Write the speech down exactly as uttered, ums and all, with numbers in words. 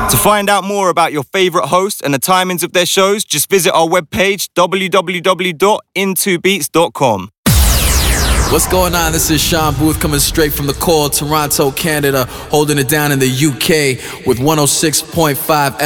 To find out more about your favourite host and the timings of their shows, just visit our webpage, w w w dot into beats dot com. What's going on? This is Sean Booth coming straight from the core, Toronto, Canada, holding it down in the U K with one oh six point five